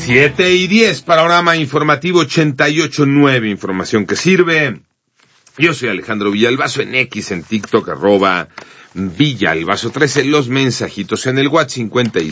7:10, panorama informativo 88.9, información que sirve. Yo soy Alejandro Villalbazo, en X, en TikTok, @Villalbazo13, los mensajitos en el WhatsApp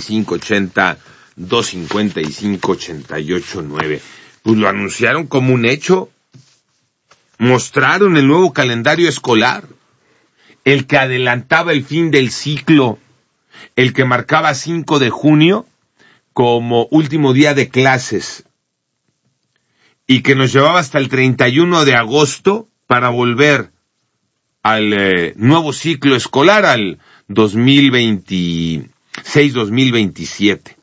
5580-255-88.9. Pues lo anunciaron como un hecho, mostraron el nuevo calendario escolar, el que adelantaba el fin del ciclo, el que marcaba 5 de junio como último día de clases y que nos llevaba hasta el 31 de agosto para volver al nuevo ciclo escolar, al 2026-2027.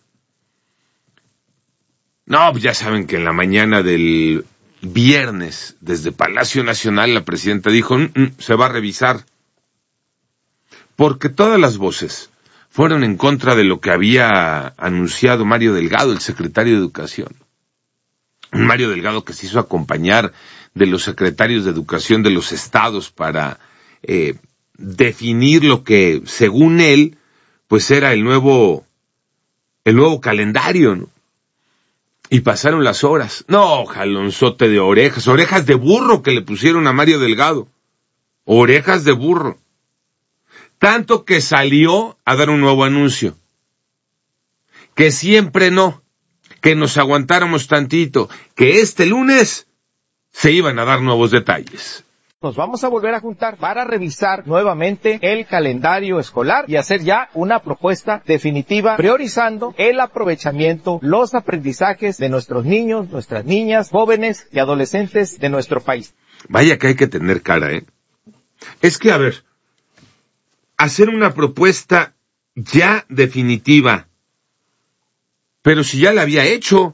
No, pues ya saben que en la mañana del viernes, desde Palacio Nacional, la presidenta dijo, se va a revisar, porque todas las voces fueron en contra de lo que había anunciado Mario Delgado, el secretario de Educación. Mario Delgado que se hizo acompañar de los secretarios de Educación de los estados para definir lo que, según él, pues era el nuevo calendario, ¿no? Y pasaron las horas. No, jalonzote de orejas de burro que le pusieron a Mario Delgado. Orejas de burro. Tanto que salió a dar un nuevo anuncio. Que siempre no. Que nos aguantáramos tantito. Que este lunes se iban a dar nuevos detalles. Nos vamos a volver a juntar para revisar nuevamente el calendario escolar y hacer ya una propuesta definitiva, priorizando el aprovechamiento, los aprendizajes de nuestros niños, nuestras niñas, jóvenes y adolescentes de nuestro país. Vaya que hay que tener cara, ¿eh? Es que, a ver, hacer una propuesta ya definitiva, pero si ya la había hecho.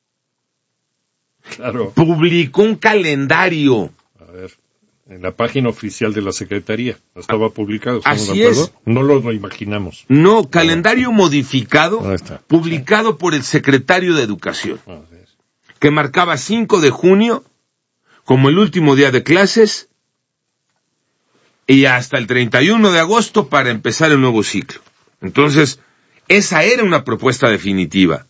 Claro. Publicó un calendario. A ver, en la página oficial de la Secretaría estaba publicado. ¿Estamos Así de acuerdo? es. No lo imaginamos. No, calendario modificado, Ahí está. publicado por el secretario de Educación, que marcaba 5 de junio como el último día de clases y hasta el 31 de agosto para empezar el nuevo ciclo. Entonces, esa era una propuesta definitiva.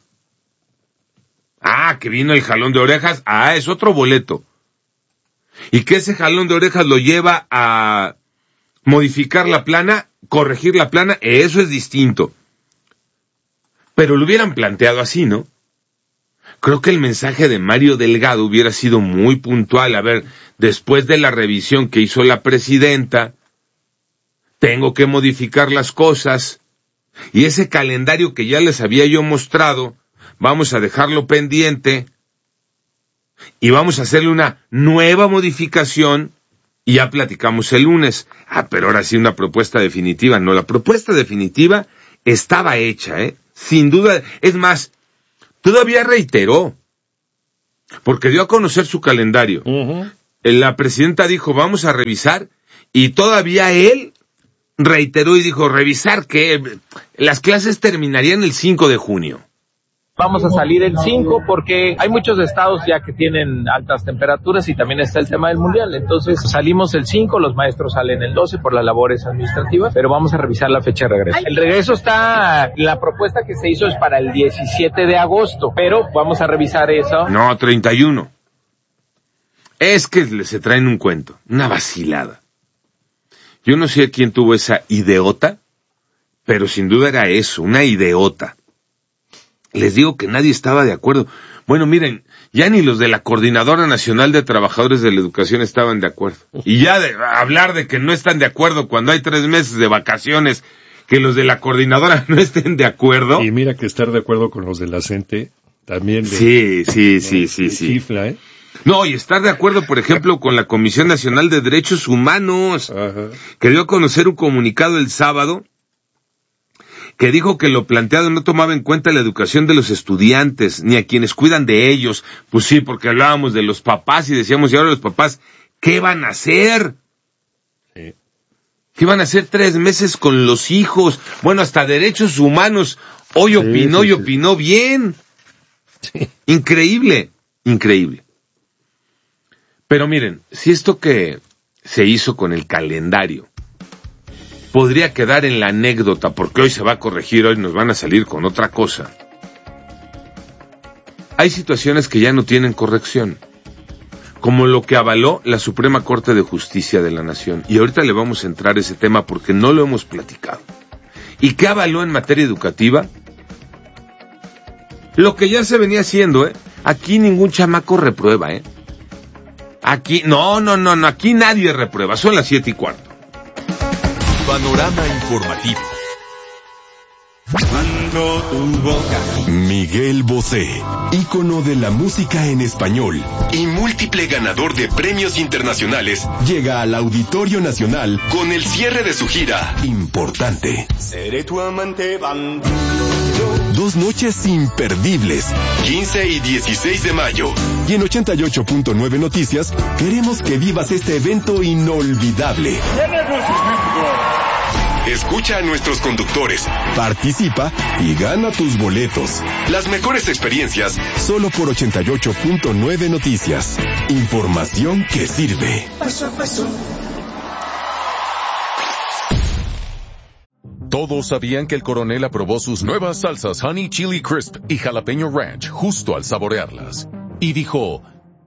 Que vino el jalón de orejas, es otro boleto. Y que ese jalón de orejas lo lleva a modificar la plana, corregir la plana, eso es distinto. Pero lo hubieran planteado así, ¿no? Creo que el mensaje de Mario Delgado hubiera sido muy puntual. A ver, después de la revisión que hizo la presidenta, tengo que modificar las cosas. Y ese calendario que ya les había yo mostrado, vamos a dejarlo pendiente y vamos a hacerle una nueva modificación y ya platicamos el lunes. Pero ahora sí una propuesta definitiva. No, la propuesta definitiva estaba hecha, sin duda. Es más, todavía reiteró, porque dio a conocer su calendario. La presidenta dijo, vamos a revisar, y todavía él reiteró y dijo, ¿revisar qué? Las clases terminarían el 5 de junio. Vamos a salir el 5 porque hay muchos estados ya que tienen altas temperaturas y también está el tema del mundial. Entonces salimos el 5, los maestros salen el 12 por las labores administrativas, pero vamos a revisar la fecha de regreso. El regreso está, la propuesta que se hizo es para el 17 de agosto, pero vamos a revisar eso. No, 31. Es que se traen un cuento, una vacilada. Yo no sé quién tuvo esa ideota, pero sin duda era eso, una ideota. Les digo que nadie estaba de acuerdo. Bueno, miren, ya ni los de la Coordinadora Nacional de Trabajadores de la Educación estaban de acuerdo. Y ya hablar de que no están de acuerdo cuando hay 3 meses de vacaciones, que los de la Coordinadora no estén de acuerdo. Y mira que estar de acuerdo con los de la CENTE también. Sí. Chifla, ¿eh? No, y estar de acuerdo, por ejemplo, con la Comisión Nacional de Derechos Humanos, que dio a conocer un comunicado el sábado, que dijo que lo planteado no tomaba en cuenta la educación de los estudiantes, ni a quienes cuidan de ellos. Pues sí, porque hablábamos de los papás y decíamos, y ahora los papás, ¿qué van a hacer? Sí. ¿Qué van a hacer 3 meses con los hijos? Bueno, hasta derechos humanos, hoy opinó y opinó bien. Sí. Increíble. Pero miren, si esto que se hizo con el calendario podría quedar en la anécdota, porque hoy se va a corregir, hoy nos van a salir con otra cosa. hay situaciones que ya no tienen corrección, como lo que avaló la Suprema Corte de Justicia de la Nación. Y ahorita le vamos a entrar a ese tema porque no lo hemos platicado. ¿Y qué avaló en materia educativa? Lo que ya se venía haciendo, Aquí ningún chamaco reprueba, Aquí, no, aquí nadie reprueba. Son las 7:15. Panorama informativo. Miguel Bosé, ícono de la música en español y múltiple ganador de premios internacionales, llega al Auditorio Nacional con el cierre de su gira Importante. Seré tu amante bandido. 2 noches imperdibles, 15 y 16 de mayo. Y en 88.9 Noticias queremos que vivas este evento inolvidable. Escucha a nuestros conductores, participa y gana tus boletos. Las mejores experiencias solo por 88.9 Noticias. Información que sirve. Paso a paso. Todos sabían que el coronel aprobó sus nuevas salsas Honey Chili Crisp y Jalapeño Ranch justo al saborearlas. Y dijo,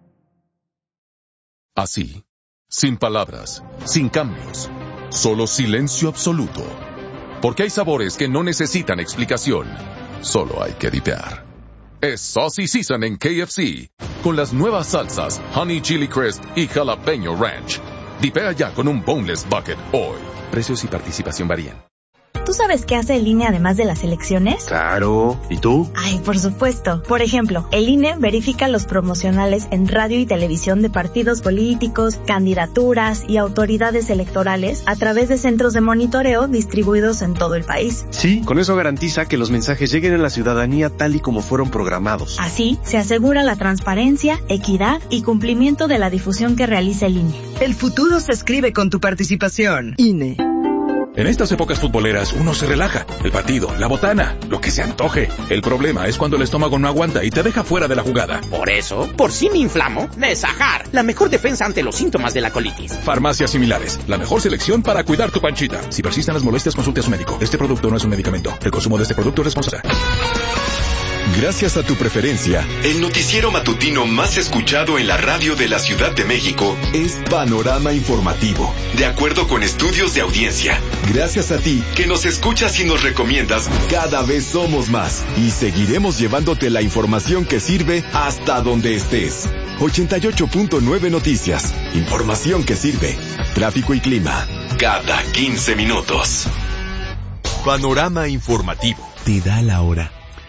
así, sin palabras, sin cambios, solo silencio absoluto. Porque hay sabores que no necesitan explicación, solo hay que dipear. Es Saucy Season en KFC, con las nuevas salsas Honey Chili Crisp y Jalapeño Ranch. Dipea ya con un Boneless Bucket hoy. Precios y participación varían. ¿Tú sabes qué hace el INE además de las elecciones? Claro. ¿Y tú? Ay, por supuesto. Por ejemplo, el INE verifica los promocionales en radio y televisión de partidos políticos, candidaturas y autoridades electorales a través de centros de monitoreo distribuidos en todo el país. Sí, con eso garantiza que los mensajes lleguen a la ciudadanía tal y como fueron programados. Así, se asegura la transparencia, equidad y cumplimiento de la difusión que realiza el INE. El futuro se escribe con tu participación. INE. En estas épocas futboleras uno se relaja. El partido, la botana, lo que se antoje. El problema es cuando el estómago no aguanta y te deja fuera de la jugada. Por eso, por si me inflamo, Nesajar, la mejor defensa ante los síntomas de la colitis. Farmacias similares, la mejor selección para cuidar tu panchita. Si persisten las molestias, consulte a su médico. Este producto no es un medicamento. El consumo de este producto es responsable. Gracias a tu preferencia, el noticiero matutino más escuchado en la radio de la Ciudad de México es Panorama Informativo, de acuerdo con estudios de audiencia. Gracias a ti, que nos escuchas y nos recomiendas, cada vez somos más y seguiremos llevándote la información que sirve hasta donde estés. 88.9 Noticias, información que sirve. Tráfico y clima, cada 15 minutos. Panorama Informativo te da la hora.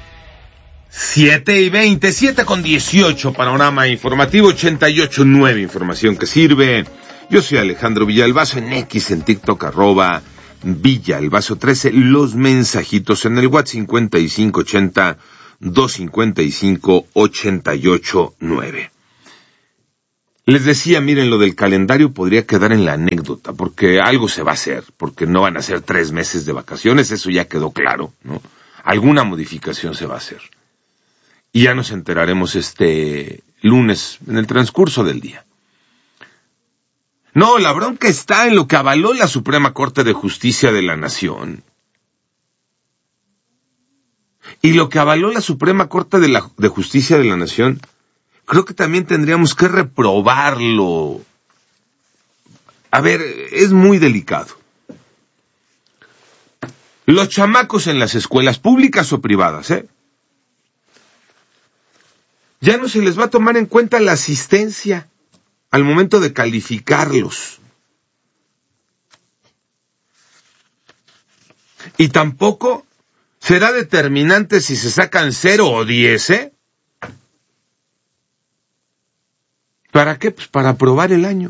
7:20, 7:18, Panorama Informativo, 88.9, información que sirve. Yo soy Alejandro Villalbazo, en X, en TikTok, @Villalbazo13, los mensajitos en el WhatsApp 5580-255-889. Les decía, miren, lo del calendario podría quedar en la anécdota, porque algo se va a hacer, porque no van a ser 3 meses de vacaciones, eso ya quedó claro, ¿no? Alguna modificación se va a hacer. Y ya nos enteraremos este lunes, en el transcurso del día. No, la bronca está en lo que avaló la Suprema Corte de Justicia de la Nación. Y lo que avaló la Suprema Corte de Justicia de la Nación, creo que también tendríamos que reprobarlo. A ver, es muy delicado. Los chamacos en las escuelas públicas o privadas, ya no se les va a tomar en cuenta la asistencia al momento de calificarlos. Y tampoco será determinante si se sacan 0 o 10, ¿Para qué? Pues para aprobar el año.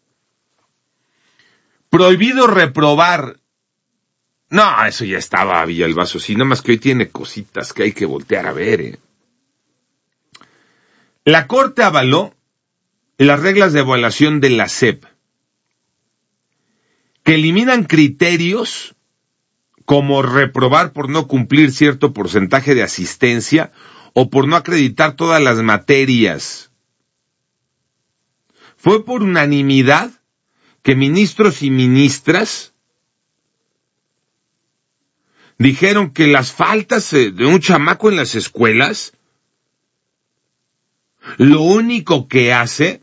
Prohibido reprobar. No, eso ya estaba, Villalbazo, sí, nada más que hoy tiene cositas que hay que voltear a ver, La Corte avaló las reglas de evaluación de la SEP, que eliminan criterios como reprobar por no cumplir cierto porcentaje de asistencia o por no acreditar todas las materias. Fue por unanimidad que ministros y ministras dijeron que las faltas de un chamaco en las escuelas lo único que hace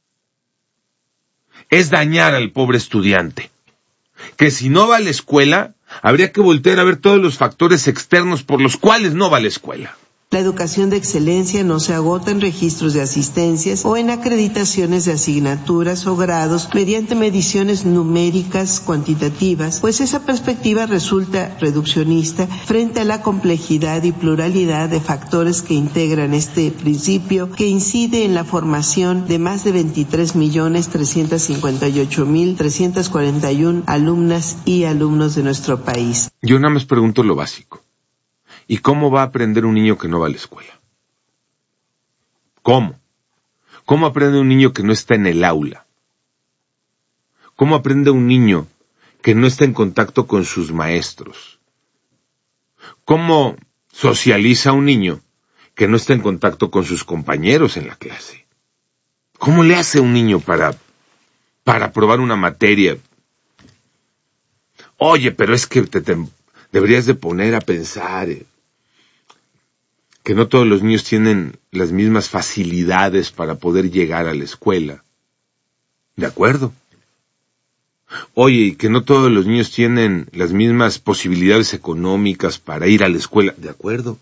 es dañar al pobre estudiante. Que si no va a la escuela, habría que voltear a ver todos los factores externos por los cuales no va a la escuela. La educación de excelencia no se agota en registros de asistencias o en acreditaciones de asignaturas o grados mediante mediciones numéricas cuantitativas, pues esa perspectiva resulta reduccionista frente a la complejidad y pluralidad de factores que integran este principio, que incide en la formación de más de 23.358.341 alumnas y alumnos de nuestro país. Yo nada más pregunto lo básico. ¿Y cómo va a aprender un niño que no va a la escuela? ¿Cómo? ¿Cómo aprende un niño que no está en el aula? ¿Cómo aprende un niño que no está en contacto con sus maestros? ¿Cómo socializa un niño que no está en contacto con sus compañeros en la clase? ¿Cómo le hace un niño para aprobar una materia? Oye, pero es que te deberías de poner a pensar que no todos los niños tienen las mismas facilidades para poder llegar a la escuela. ¿De acuerdo? Oye, y que no todos los niños tienen las mismas posibilidades económicas para ir a la escuela. ¿De acuerdo?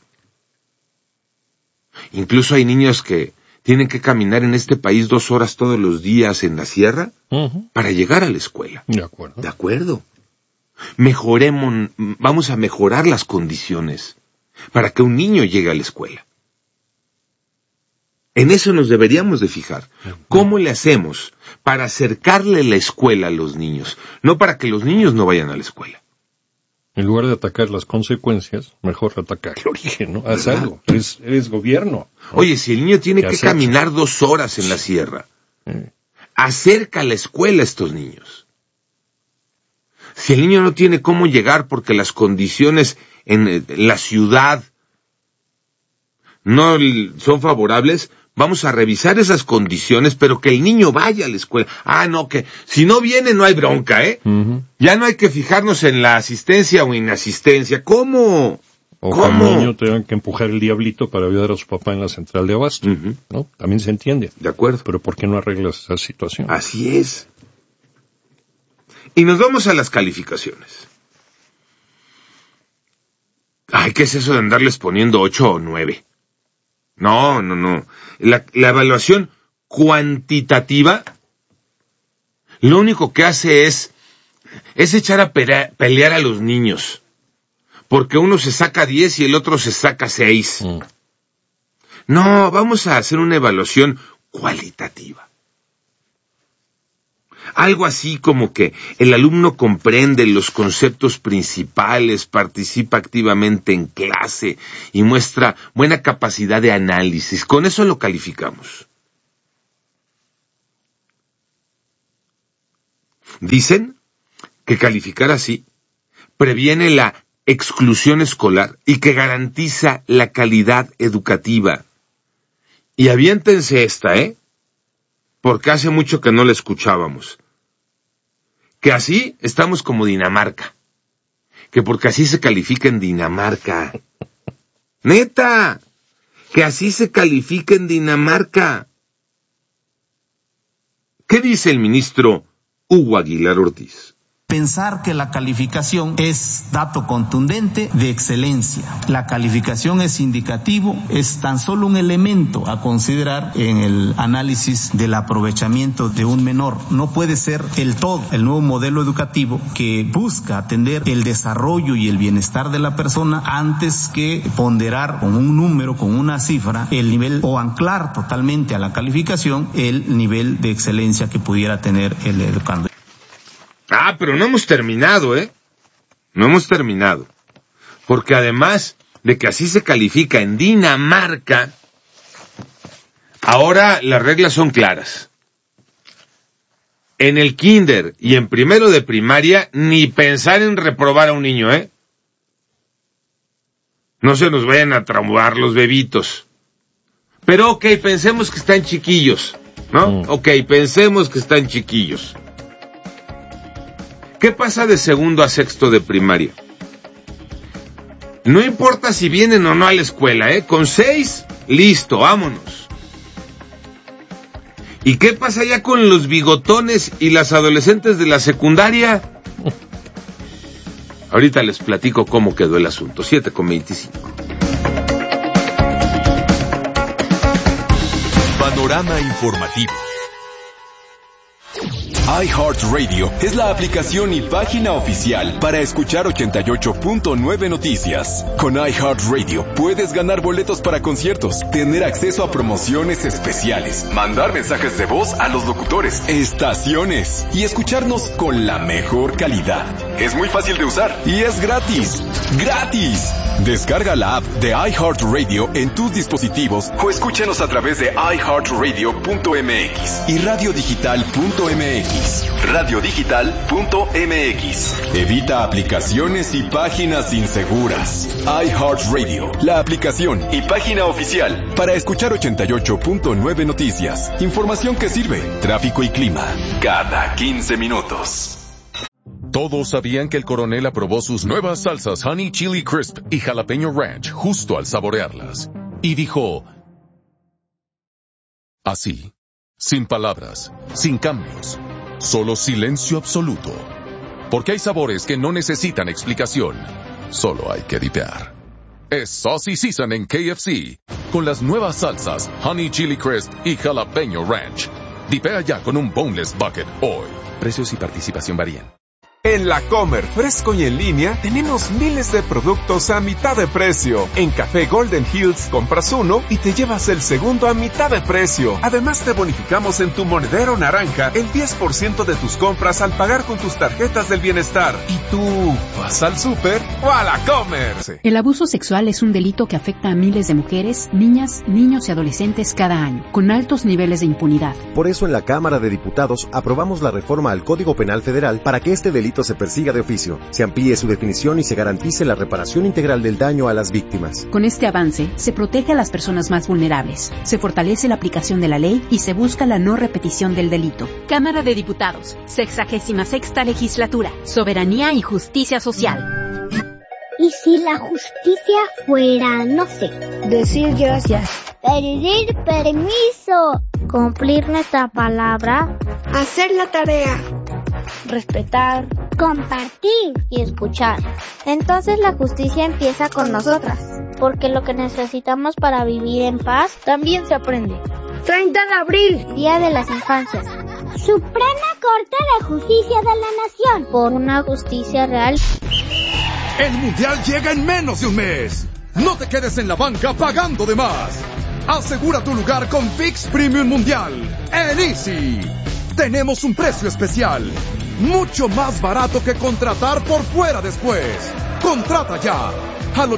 Incluso hay niños que tienen que caminar en este país 2 horas todos los días en la sierra para llegar a la escuela. De acuerdo. De acuerdo. Vamos a mejorar las condiciones para que un niño llegue a la escuela. En eso nos deberíamos de fijar. ¿Cómo le hacemos para acercarle la escuela a los niños? No para que los niños no vayan a la escuela. En lugar de atacar las consecuencias, mejor atacar el origen, ¿no? Haz algo. Eres gobierno, ¿no? Oye, si el niño tiene que caminar 2 horas en la sierra, acerca la escuela a estos niños. Si el niño no tiene cómo llegar porque las condiciones en la ciudad no son favorables, vamos a revisar esas condiciones, pero que el niño vaya a la escuela. No, que si no viene no hay bronca, ¿eh? Ya no hay que fijarnos en la asistencia o inasistencia. ¿Cómo? O que el niño tenga que empujar el diablito para ayudar a su papá en la central de abasto, ¿no? También se entiende. De acuerdo. Pero ¿por qué no arreglas esa situación? Así es. Y nos vamos a las calificaciones. ¿Qué es eso de andarles poniendo 8 o 9? No. La evaluación cuantitativa, lo único que hace es echar a pelear a los niños. Porque uno se saca 10 y el otro se saca 6. No, vamos a hacer una evaluación cualitativa. Algo así como que el alumno comprende los conceptos principales, participa activamente en clase y muestra buena capacidad de análisis. Con eso lo calificamos. Dicen que calificar así previene la exclusión escolar y que garantiza la calidad educativa. Y aviéntense esta, porque hace mucho que no la escuchábamos. Que así estamos como Dinamarca. Que porque así se califica en Dinamarca. ¡Neta! Que así se califica en Dinamarca. ¿Qué dice el ministro Hugo Aguilar Ortiz? Pensar que la calificación es dato contundente de excelencia. La calificación es indicativo, es tan solo un elemento a considerar en el análisis del aprovechamiento de un menor. No puede ser el todo. El nuevo modelo educativo que busca atender el desarrollo y el bienestar de la persona antes que ponderar con un número, con una cifra, el nivel o anclar totalmente a la calificación el nivel de excelencia que pudiera tener el educando. Pero no hemos terminado, No hemos terminado. Porque además de que así se califica en Dinamarca, ahora las reglas son claras. En el kinder y en primero de primaria, ni pensar en reprobar a un niño, No se nos vayan a traumar los bebitos. Pero pensemos que están chiquillos, ¿no? Pensemos que están chiquillos. ¿Qué pasa de segundo a sexto de primaria? No importa si vienen o no a la escuela, Con 6, listo, vámonos. ¿Y qué pasa ya con los bigotones y las adolescentes de la secundaria? Ahorita les platico cómo quedó el asunto. 7:25. Panorama informativo. iHeartRadio es la aplicación y página oficial para escuchar 88.9 Noticias. Con iHeartRadio puedes ganar boletos para conciertos, tener acceso a promociones especiales, mandar mensajes de voz a los locutores, estaciones y escucharnos con la mejor calidad. Es muy fácil de usar y es gratis. ¡Gratis! Descarga la app de iHeartRadio en tus dispositivos o escúchanos a través de iHeartRadio.mx y radiodigital.mx. Radiodigital.mx. Evita aplicaciones y páginas inseguras. iHeartRadio, la aplicación y página oficial para escuchar 88.9 Noticias. Información que sirve. Tráfico y clima cada 15 minutos. Todos sabían que el coronel aprobó sus nuevas salsas Honey Chili Crisp y Jalapeño Ranch justo al saborearlas. Y dijo: así, sin palabras, sin cambios, solo silencio absoluto. Porque hay sabores que no necesitan explicación, solo hay que dipear. Es Saucy Season en KFC, con las nuevas salsas Honey Chili Crisp y Jalapeño Ranch. Dipea ya con un Boneless Bucket hoy. Precios y participación varían. En La Comer, fresco y en línea, tenemos miles de productos a mitad de precio. En Café Golden Hills compras uno y te llevas el segundo a mitad de precio. Además te bonificamos en tu monedero naranja el 10% de tus compras al pagar con tus tarjetas del bienestar. ¿Y tú vas al súper o a La Comer? El abuso sexual es un delito que afecta a miles de mujeres, niñas, niños y adolescentes cada año, con altos niveles de impunidad. Por eso en la Cámara de Diputados aprobamos la reforma al Código Penal Federal para que este delito se persiga de oficio, se amplíe su definición y se garantice la reparación integral del daño a las víctimas. Con este avance, se protege a las personas más vulnerables, se fortalece la aplicación de la ley y se busca la no repetición del delito. Cámara de Diputados, 66ª Legislatura, Soberanía y Justicia Social. ¿Y si la justicia fuera, no sé, decir gracias, pedir permiso, cumplir nuestra palabra, hacer la tarea, respetar, compartir y escuchar? Entonces la justicia empieza con nosotras, porque lo que necesitamos para vivir en paz también se aprende. 30 de abril, Día de las Infancias. Suprema Corte de Justicia de la Nación, por una justicia real. El Mundial llega en menos de un mes. No te quedes en la banca pagando de más. Asegura tu lugar con ViX Premium Mundial en Easy. Tenemos un precio especial, mucho más barato que contratar por fuera después. Contrata ya al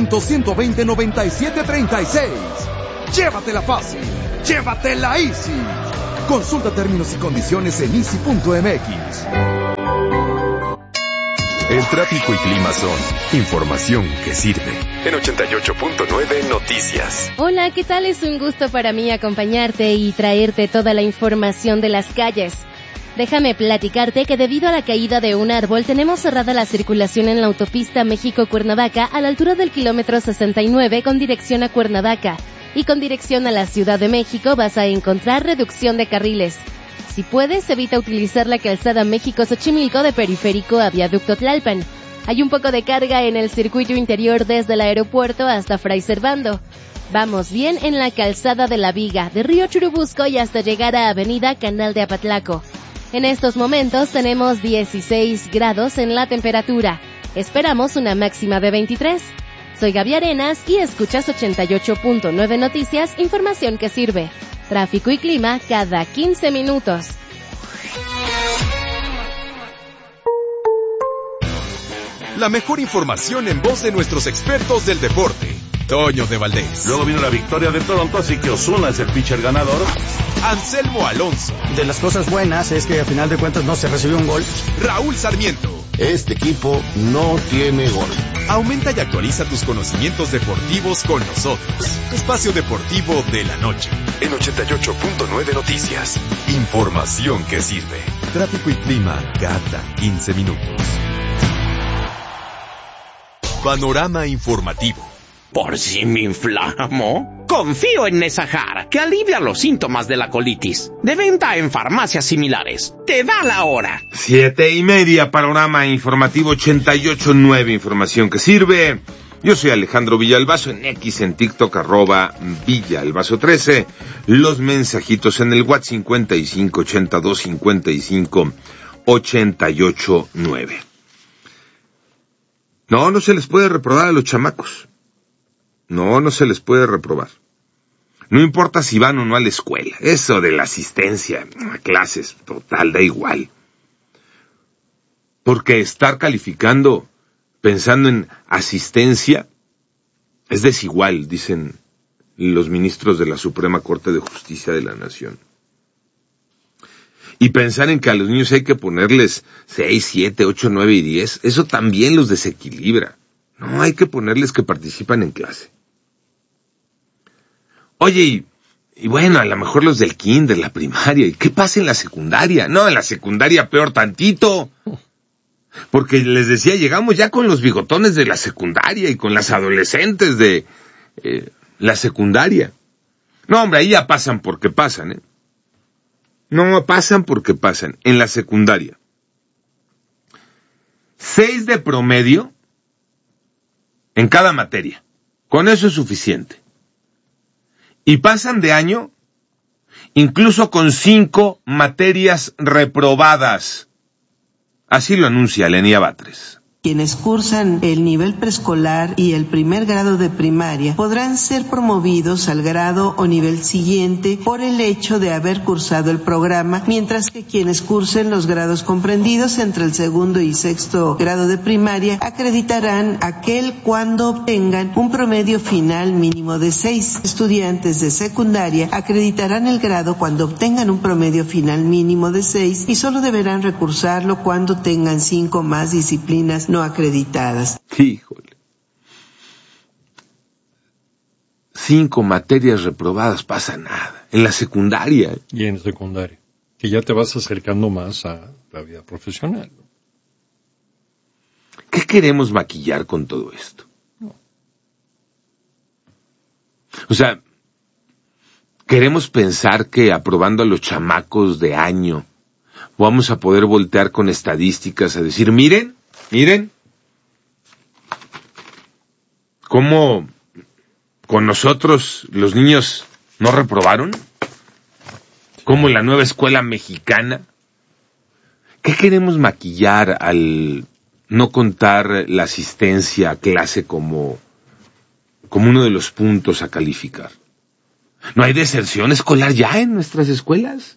800-120-9736. Llévatela fácil, llévatela Easy. Consulta términos y condiciones en easy.mx. El tráfico y clima son información que sirve. En 88.9 Noticias. Hola, ¿qué tal? Es un gusto para mí acompañarte y traerte toda la información de las calles. Déjame platicarte que debido a la caída de un árbol tenemos cerrada la circulación en la autopista México-Cuernavaca a la altura del kilómetro 69 con dirección a Cuernavaca. Y con dirección a la Ciudad de México vas a encontrar reducción de carriles. Si puedes, evita utilizar la calzada México-Xochimilco de Periférico a Viaducto Tlalpan. Hay un poco de carga en el circuito interior desde el aeropuerto hasta Fray Servando. Vamos bien en la calzada de la Viga, de Río Churubusco y hasta llegar a Avenida Canal de Apatlaco. En estos momentos tenemos 16 grados en la temperatura. Esperamos una máxima de 23. Soy Gaby Arenas y escuchas 88.9 Noticias, información que sirve. Tráfico y clima cada 15 minutos. La mejor información en voz de nuestros expertos del deporte. Toño de Valdés. Luego vino la victoria de Toronto, así que Ozuna es el pitcher ganador. Anselmo Alonso. De las cosas buenas es que a final de cuentas no se recibió un gol. Raúl Sarmiento. Este equipo no tiene gol. Aumenta y actualiza tus conocimientos deportivos con nosotros. Espacio Deportivo de la Noche. En 88.9 Noticias. Información que sirve. Tráfico y clima cada 15 minutos. Panorama informativo. ¿Por si me inflamo? Confío en Nesajar, que alivia los síntomas de la colitis. De venta en farmacias similares. Te da la hora. 7:30, Panorama Informativo 88.9, información que sirve. Yo soy Alejandro Villalbazo, en X, en TikTok, @Villalbazo13. Los mensajitos en el WhatsApp 55825588.9. No se les puede reprobar a los chamacos. No se les puede reprobar. No importa si van o no a la escuela. Eso de la asistencia a clases, total, da igual. Porque estar calificando pensando en asistencia es desigual, dicen los ministros de la Suprema Corte de Justicia de la Nación. Y pensar en que a los niños hay que ponerles 6, 7, 8, 9 y 10, eso también los desequilibra. No, hay que ponerles que participan en clase. Oye, y bueno, a lo mejor los del kinder, la primaria, ¿y qué pasa en la secundaria? No, en la secundaria peor tantito. Porque les decía, llegamos ya con los bigotones de la secundaria y con las adolescentes de la secundaria. No, hombre, ahí ya pasan porque pasan, ¿eh? No, pasan porque pasan. En la secundaria. 6 de promedio en cada materia. Con eso es suficiente. Y pasan de año incluso con 5 materias reprobadas. Así lo anuncia Lenia Batres. Quienes cursan el nivel preescolar y el primer grado de primaria podrán ser promovidos al grado o nivel siguiente por el hecho de haber cursado el programa, mientras que quienes cursen los grados comprendidos entre el segundo y sexto grado de primaria acreditarán aquel cuando obtengan un promedio final mínimo de 6. Estudiantes de secundaria acreditarán el grado cuando obtengan un promedio final mínimo de 6 y solo deberán recursarlo cuando tengan 5 más disciplinas no acreditadas. Híjole. 5 materias reprobadas, pasa nada. En la secundaria. Y en secundaria. Que ya te vas acercando más a la vida profesional. ¿Qué queremos maquillar con todo esto? No. O sea, queremos pensar que aprobando a los chamacos de año vamos a poder voltear con estadísticas a decir, miren, cómo con nosotros los niños no reprobaron, cómo la nueva escuela mexicana. ¿Qué queremos maquillar al no contar la asistencia a clase como uno de los puntos a calificar? ¿No hay deserción escolar ya en nuestras escuelas?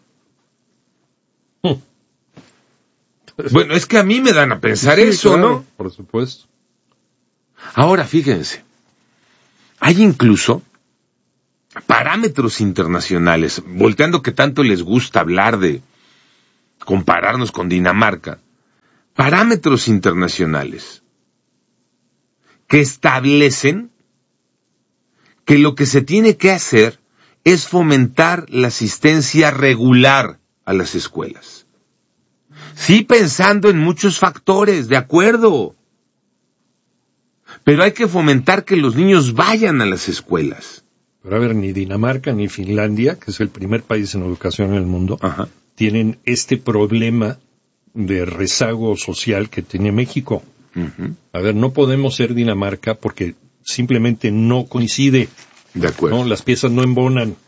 Bueno, es que a mí me dan a pensar eso, claro, ¿no? Por supuesto. Ahora, fíjense, hay incluso parámetros internacionales, volteando que tanto les gusta hablar de compararnos con Dinamarca, parámetros internacionales que establecen que lo que se tiene que hacer es fomentar la asistencia regular a las escuelas. Sí, pensando en muchos factores, de acuerdo. Pero hay que fomentar que los niños vayan a las escuelas. Pero a ver, ni Dinamarca ni Finlandia, que es el primer país en educación en el mundo, tienen este problema de rezago social que tiene México. A ver, no podemos ser Dinamarca porque simplemente no coincide. De acuerdo. ¿No? Las piezas no embonan.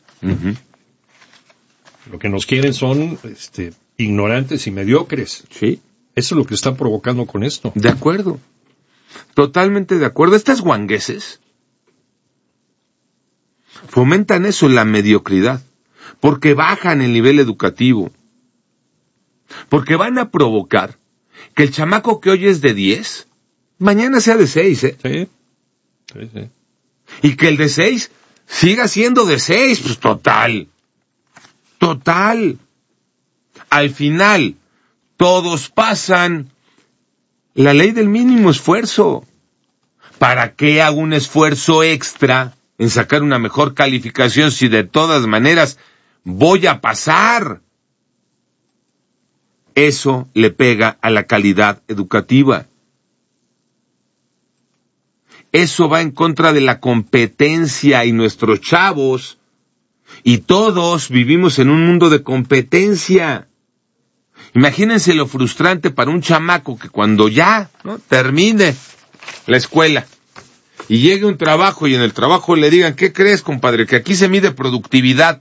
Lo que nos quieren son ignorantes y mediocres. Sí. Eso es lo que están provocando con esto. De acuerdo. Totalmente de acuerdo. Estas guangueses fomentan eso, la mediocridad, porque bajan el nivel educativo, porque van a provocar que el chamaco que hoy es de 10, mañana sea de 6, ¿eh? Sí. Y que el de 6 siga siendo de 6, pues total. Al final, todos pasan la ley del mínimo esfuerzo. ¿Para qué hago un esfuerzo extra en sacar una mejor calificación si de todas maneras voy a pasar? Eso le pega a la calidad educativa. Eso va en contra de la competencia y nuestros chavos, y todos vivimos en un mundo de competencia. Imagínense lo frustrante para un chamaco que cuando ya, ¿no?, termine la escuela y llegue un trabajo y en el trabajo le digan, ¿qué crees, compadre? Que aquí se mide productividad.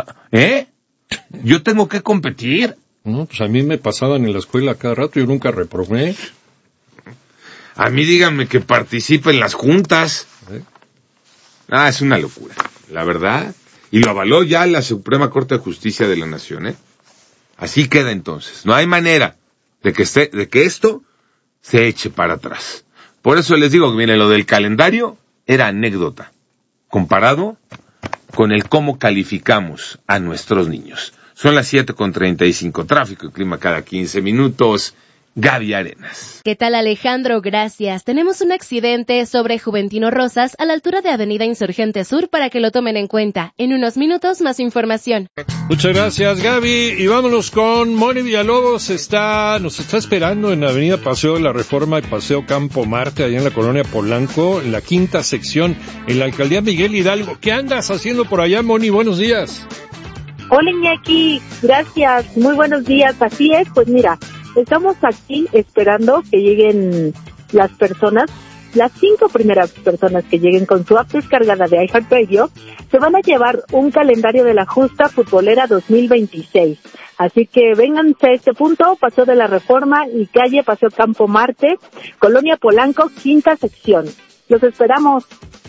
Yo tengo que competir. No, pues a mí me pasaban en la escuela cada rato, yo nunca reprobé. A mí díganme que participe en las juntas. Es una locura, la verdad. Y lo avaló ya la Suprema Corte de Justicia de la Nación, Así queda entonces. No hay manera de que esto se eche para atrás. Por eso les digo que, miren, lo del calendario era anécdota, comparado con el cómo calificamos a nuestros niños. Son las 7:35, tráfico y clima cada 15 minutos. Gaby Arenas. ¿Qué tal, Alejandro? Gracias. Tenemos un accidente sobre Juventino Rosas a la altura de Avenida Insurgente Sur para que lo tomen en cuenta. En unos minutos, más información. Muchas gracias, Gaby. Y vámonos con Moni Villalobos. Nos está esperando en Avenida Paseo de la Reforma y Paseo Campo Marte, allá en la colonia Polanco, en la quinta sección, en la alcaldía Miguel Hidalgo. ¿Qué andas haciendo por allá, Moni? Buenos días. Hola, Iñaki. Gracias. Muy buenos días. Así es, pues mira, estamos aquí esperando que lleguen las 5 primeras personas que lleguen con su app descargada de iHeartRadio, se van a llevar un calendario de la justa futbolera 2026. Así que vénganse a este punto, Paseo de la Reforma y calle Paseo Campo Marte, Colonia Polanco, quinta sección. Los esperamos.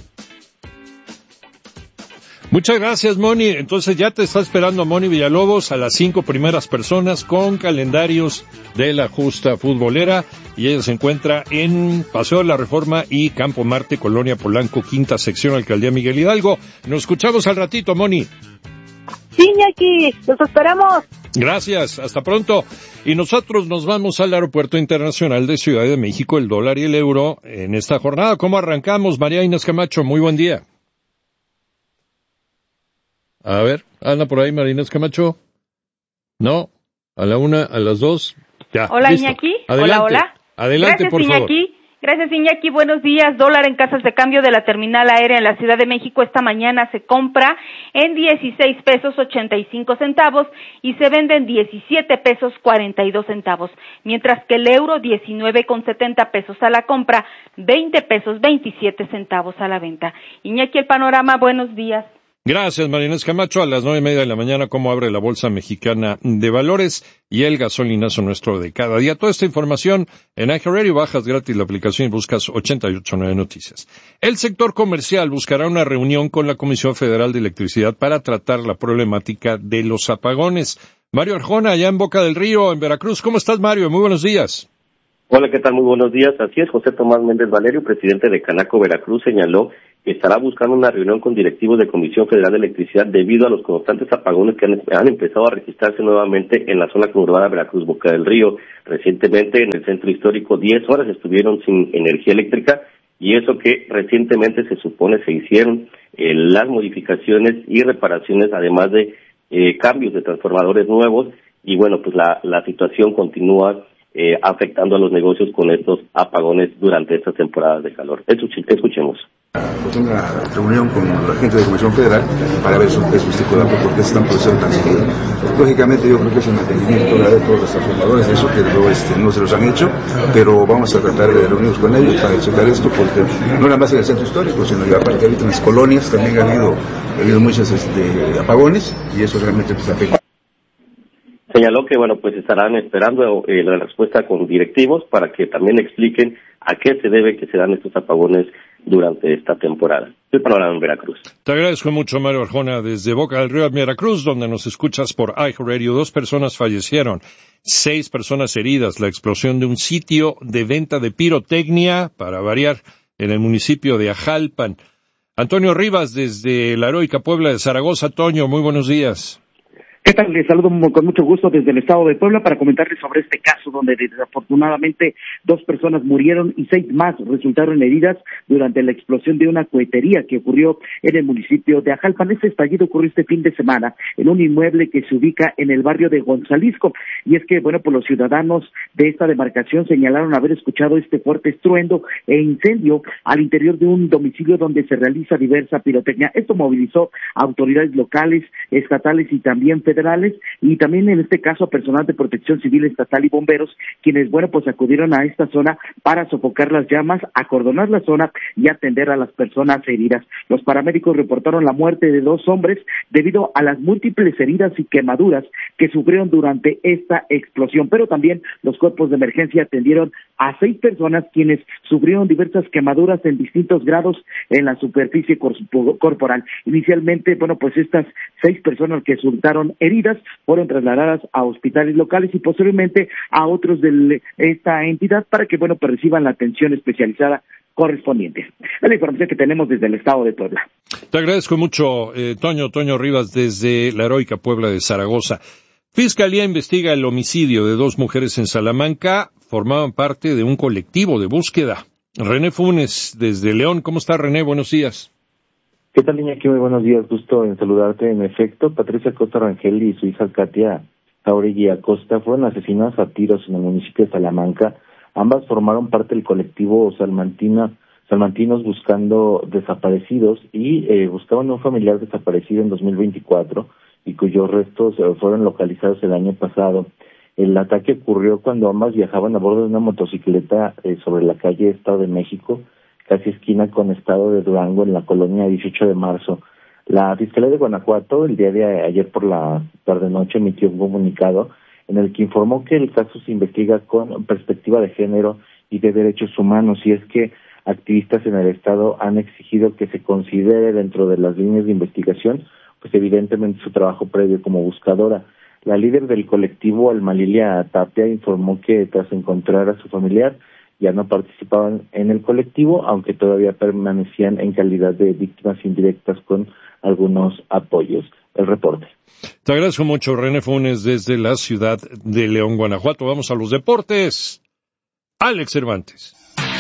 Muchas gracias, Moni. Entonces ya te está esperando Moni Villalobos a las 5 primeras personas con calendarios de la justa futbolera, y ella se encuentra en Paseo de la Reforma y Campo Marte, Colonia Polanco, quinta sección, alcaldía Miguel Hidalgo. Nos escuchamos al ratito, Moni. Sí, Iñaki, los esperamos. Gracias, hasta pronto. Y nosotros nos vamos al Aeropuerto Internacional de Ciudad de México, el dólar y el euro en esta jornada. ¿Cómo arrancamos, María Inés Camacho? Muy buen día. A ver, anda por ahí María Inés Camacho. No, a la 1, a las 2. Ya. Hola, listo. Iñaki. Adelante. Hola. Adelante, gracias, por favor. Iñaki. Gracias, Iñaki. Buenos días. Dólar en casas de cambio de la terminal aérea en la Ciudad de México esta mañana se compra en 16 pesos 85 centavos y se vende en 17 pesos 42 centavos, mientras que el euro 19,70 pesos a la compra, 20 pesos 27 centavos a la venta. Iñaki, el panorama. Buenos días. Gracias, María Inés Camacho. A las 9:30 de la mañana, cómo abre la Bolsa Mexicana de Valores y el gasolinazo nuestro de cada día. Toda esta información en iHeartRadio, bajas gratis la aplicación y buscas 889 Noticias. El sector comercial buscará una reunión con la Comisión Federal de Electricidad para tratar la problemática de los apagones. Mario Arjona, allá en Boca del Río, en Veracruz. ¿Cómo estás, Mario? Muy buenos días. Hola, ¿qué tal? Muy buenos días. Así es, José Tomás Méndez Valerio, presidente de Canaco Veracruz, señaló que estará buscando una reunión con directivos de Comisión Federal de Electricidad debido a los constantes apagones que han empezado a registrarse nuevamente en la zona conurbada Veracruz, Boca del Río. Recientemente, en el centro histórico, 10 horas estuvieron sin energía eléctrica, y eso que recientemente se supone se hicieron las modificaciones y reparaciones, además de cambios de transformadores nuevos, y bueno, pues la situación continúa afectando a los negocios con estos apagones durante estas temporadas de calor. Escuchemos. Una reunión con la gente de Comisión Federal para ver esos tipos de apoyos, por qué se están procesando tan seguido. Lógicamente yo creo que es un mantenimiento de todos los transformadores, eso que no se los han hecho, pero vamos a tratar de reunirnos con ellos para checar esto, porque no nada más en el centro histórico, sino que aparte ahorita en las colonias también ha habido muchos apagones, y eso realmente pues afecta. Señaló que, bueno, pues estarán esperando la respuesta con directivos para que también expliquen a qué se debe que se dan estos apagones durante esta temporada. El panorama en Veracruz. Te agradezco mucho, Mario Arjona, desde Boca del Río a Veracruz, donde nos escuchas por iHeartRadio. 2 personas fallecieron, 6 personas heridas. La explosión de un sitio de venta de pirotecnia, para variar, en el municipio de Ajalpan. Antonio Rivas, desde la heroica Puebla de Zaragoza. Toño, muy buenos días. ¿Qué tal? Les saludo con mucho gusto desde el estado de Puebla para comentarles sobre este caso donde desafortunadamente 2 personas murieron y 6 más resultaron heridas durante la explosión de una cohetería que ocurrió en el municipio de Ajalpan. Este estallido ocurrió este fin de semana en un inmueble que se ubica en el barrio de Gonzalisco. Y es que, pues los ciudadanos de esta demarcación señalaron haber escuchado este fuerte estruendo e incendio al interior de un domicilio donde se realiza diversa pirotecnia. Esto movilizó a autoridades locales, estatales y también federales, y también en este caso a personal de protección civil estatal y bomberos, quienes, acudieron a esta zona para sofocar las llamas, acordonar la zona y atender a las personas heridas. Los paramédicos reportaron la muerte de 2 hombres debido a las múltiples heridas y quemaduras que sufrieron durante esta explosión, pero también los cuerpos de emergencia atendieron a 6 personas quienes sufrieron diversas quemaduras en distintos grados en la superficie corporal. Inicialmente, estas 6 personas que resultaron heridas fueron trasladadas a hospitales locales y posteriormente a otros de esta entidad para que, reciban la atención especializada correspondiente. Es la información que tenemos desde el estado de Puebla. Te agradezco mucho, Toño Rivas, desde la heroica Puebla de Zaragoza. Fiscalía investiga el homicidio de 2 mujeres en Salamanca. Formaban parte de un colectivo de búsqueda. René Funes, desde León. ¿Cómo está, René? Buenos días. ¿Qué tal, Iñaki? Muy buenos días. Gusto en saludarte. En efecto, Patricia Acosta Rangel y su hija Katia Jauregui Acosta fueron asesinadas a tiros en el municipio de Salamanca. Ambas formaron parte del colectivo Salmantinos Buscando Desaparecidos y buscaban a un familiar desaparecido en 2024 y cuyos restos fueron localizados el año pasado. El ataque ocurrió cuando ambas viajaban a bordo de una motocicleta sobre la calle Estado de México, casi esquina con Estado de Durango, en la colonia 18 de marzo. La Fiscalía de Guanajuato, el día de ayer por la tarde-noche, emitió un comunicado en el que informó que el caso se investiga con perspectiva de género y de derechos humanos, y es que activistas en el Estado han exigido que se considere dentro de las líneas de investigación, pues evidentemente su trabajo previo como buscadora. La líder del colectivo, Alma Lilia Tapia, informó que tras encontrar a su familiar, ya no participaban en el colectivo, aunque todavía permanecían en calidad de víctimas indirectas con algunos apoyos. El reporte. Te agradezco mucho, René Funes, desde la ciudad de León, Guanajuato. Vamos a los deportes. Alex Cervantes.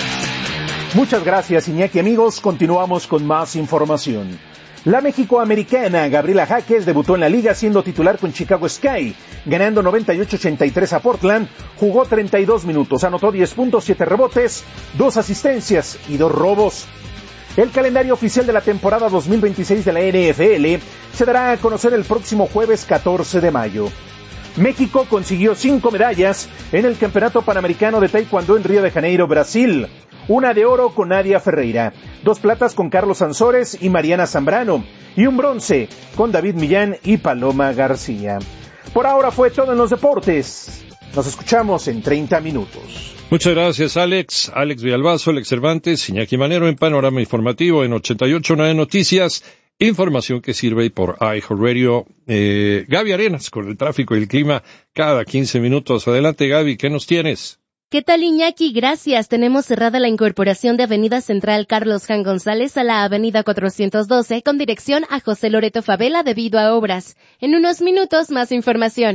Muchas gracias, Iñaki. Amigos, continuamos con más información. La mexicoamericana Gabriela Jaques debutó en la liga siendo titular con Chicago Sky, ganando 98-83 a Portland, jugó 32 minutos, anotó 10 puntos, 7 rebotes, 2 asistencias y 2 robos. El calendario oficial de la temporada 2026 de la NFL se dará a conocer el próximo jueves 14 de mayo. México consiguió 5 medallas en el Campeonato Panamericano de Taekwondo en Río de Janeiro, Brasil. Una de oro con Nadia Ferreira, 2 platas con Carlos Sansores y Mariana Zambrano, y un bronce con David Millán y Paloma García. Por ahora fue todo en los deportes. Nos escuchamos en 30 minutos. Muchas gracias, Alex. Alex Villalbazo, Alex Cervantes, Iñaki Manero en Panorama Informativo en 88.9 Noticias. Información que sirve por iHeartRadio. Gaby Arenas con el tráfico y el clima cada 15 minutos. Adelante, Gaby, ¿qué nos tienes? ¿Qué tal, Iñaki? Gracias. Tenemos cerrada la incorporación de Avenida Central Carlos Jan González a la Avenida 412 con dirección a José Loreto Favela debido a obras. En unos minutos, más información.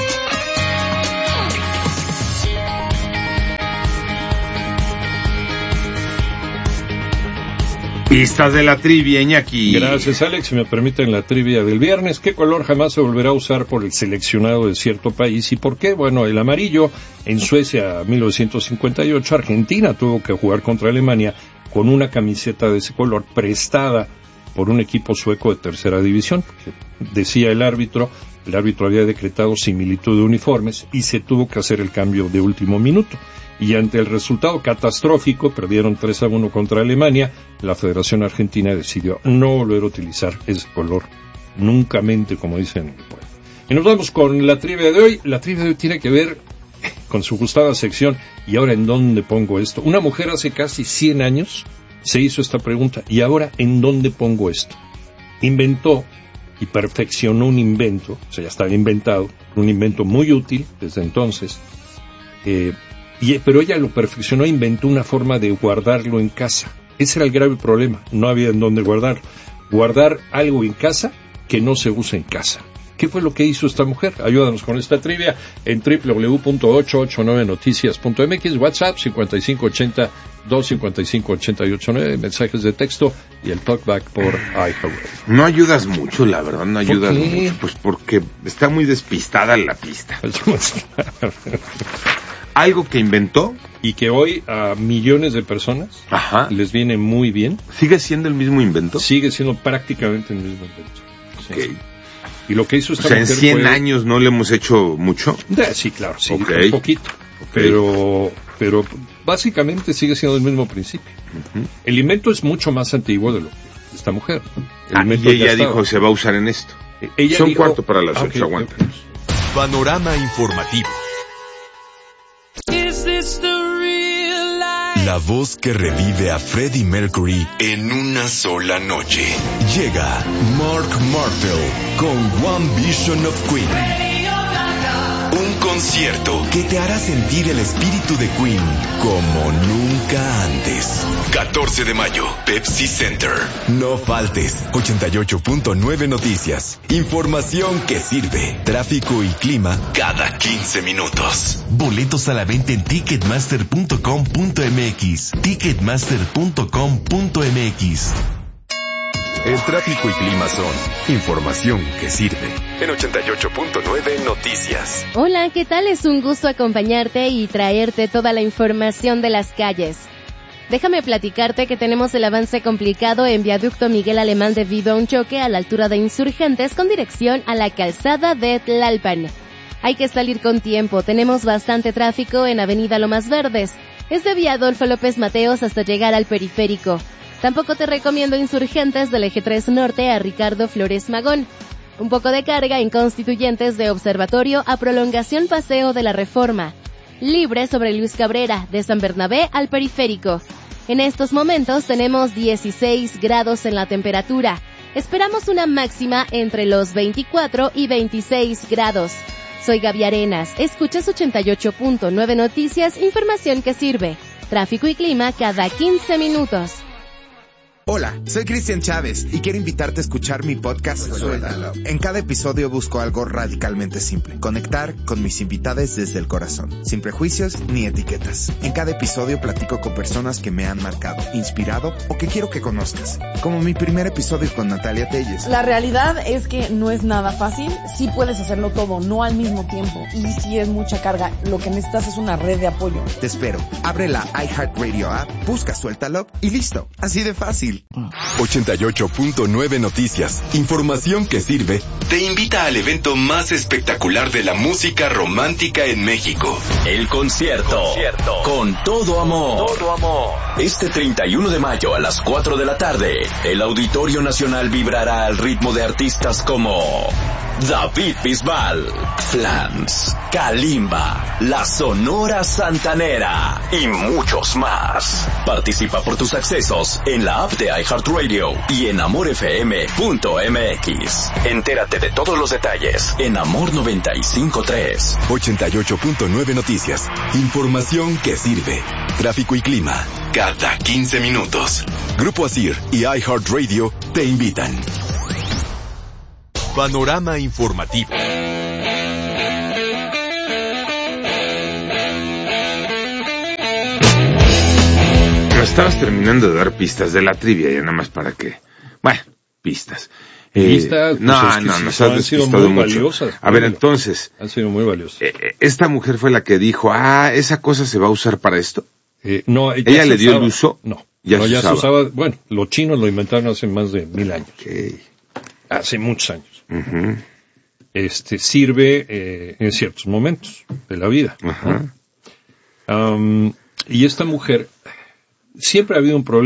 Pistas de la trivia, Iñaki. Gracias, Alex. Si me permiten la trivia del viernes, ¿qué color jamás se volverá a usar por el seleccionado de cierto país y por qué? Bueno, el amarillo. En Suecia, 1958, Argentina tuvo que jugar contra Alemania con una camiseta de ese color prestada por un equipo sueco de tercera división. Decía el árbitro había decretado similitud de uniformes y se tuvo que hacer el cambio de último minuto. Y ante el resultado catastrófico, perdieron 3-1 contra Alemania, la Federación Argentina decidió no volver a utilizar ese color, nunca mente, como dicen en el pueblo. Y nos vamos con la trivia de hoy. La trivia de hoy tiene que ver con su gustada sección, ¿y ahora en dónde pongo esto? Una mujer hace casi 100 años se hizo esta pregunta, ¿y ahora en dónde pongo esto? Inventó y perfeccionó un invento, o sea, ya estaba inventado, un invento muy útil desde entonces, pero ella lo perfeccionó e inventó una forma de guardarlo en casa. Ese era el grave problema, no había en dónde guardar algo en casa que no se usa en casa. ¿Qué fue lo que hizo esta mujer? Ayúdanos con esta trivia en www.889noticias.mx, WhatsApp 5580-255-8889, mensajes de texto y el talkback por iHeartRadio. No ayudas mucho, la verdad, no ayudas mucho, pues porque está muy despistada la pista. Algo que inventó y que hoy a millones de personas les viene muy bien. ¿Sigue siendo el mismo invento? Sigue siendo prácticamente el mismo invento. Okay. Sí. Y lo que hizo esta mujer en 100 años no le hemos hecho mucho. Sí, claro, sí, un poquito. Pero básicamente sigue siendo el mismo principio. El invento es mucho más antiguo de lo que esta mujer. Y ella dijo, se va a usar en esto. Son dijo, 7:45, aguanta. Panorama informativo. La voz que revive a Freddie Mercury en una sola noche. Llega Mark Martel con One Vision of Queen. Un concierto que te hará sentir el espíritu de Queen como nunca antes. 14 de mayo, Pepsi Center. No faltes. 88.9 Noticias. Información que sirve. Tráfico y clima cada 15 minutos. Boletos a la venta en ticketmaster.com.mx. Ticketmaster.com.mx. El tráfico y clima son información que sirve. En 88.9 Noticias. Hola, ¿qué tal? Es un gusto acompañarte y traerte toda la información de las calles. Déjame platicarte que tenemos el avance complicado en Viaducto Miguel Alemán debido a un choque a la altura de Insurgentes con dirección a la calzada de Tlalpan. Hay que salir con tiempo, tenemos bastante tráfico en Avenida Lomas Verdes. Es de Vía Adolfo López Mateos hasta llegar al periférico. Tampoco te recomiendo Insurgentes del Eje 3 Norte a Ricardo Flores Magón. Un poco de carga en Constituyentes de Observatorio a Prolongación Paseo de la Reforma. Libre sobre Luis Cabrera, de San Bernabé al periférico. En estos momentos tenemos 16 grados en la temperatura. Esperamos una máxima entre los 24 y 26 grados. Soy Gaby Arenas, escuchas 88.9 Noticias, información que sirve. Tráfico y clima cada 15 minutos. Hola, soy Cristian Chávez y quiero invitarte a escuchar mi podcast Suéltalo. En cada episodio busco algo radicalmente simple, conectar con mis invitados desde el corazón, sin prejuicios ni etiquetas. En cada episodio platico con personas que me han marcado, inspirado o que quiero que conozcas, como mi primer episodio con Natalia Telles. La realidad es que no es nada fácil, sí puedes hacerlo todo, no al mismo tiempo, y sí es mucha carga, lo que necesitas es una red de apoyo. Te espero, abre la iHeartRadio app, busca Suéltalo y listo, así de fácil. 88.9 Noticias, información que sirve, te invita al evento más espectacular de la música romántica en México. El concierto. Con todo amor. Este 31 de mayo a las 4 de la tarde, el Auditorio Nacional vibrará al ritmo de artistas como David Bisbal, Flans, Kalimba, La Sonora Santanera y muchos más. Participa por tus accesos en la app de iHeartRadio y en amorfm.mx. Entérate de todos los detalles en Amor 95.3. 88.9 Noticias. Información que sirve. Tráfico y clima cada 15 minutos. Grupo Asir y iHeartRadio te invitan. Panorama informativo. Estabas terminando de dar pistas de la trivia, ya nada más para que... Bueno, pistas. Pistas, no, nos has despistado mucho. Valiosas, a ver, entonces... Han sido muy valiosas. Esta mujer fue la que dijo, esa cosa se va a usar para esto. No, ¿Ella le dio el uso? No, ya se usaba. Bueno, los chinos lo inventaron hace más de 1000 años. Okay. Hace muchos años. Uh-huh. Sirve en ciertos momentos de la vida. Uh-huh. Y esta mujer, siempre ha habido un problema.